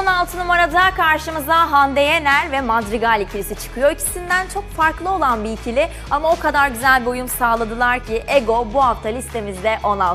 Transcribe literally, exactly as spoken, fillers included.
on altı numarada karşımıza Hande Yener ve Madrigal ikilisi çıkıyor. İkisinden çok farklı olan bir ikili ama o kadar güzel bir uyum sağladılar ki Ego bu hafta listemizde on altı.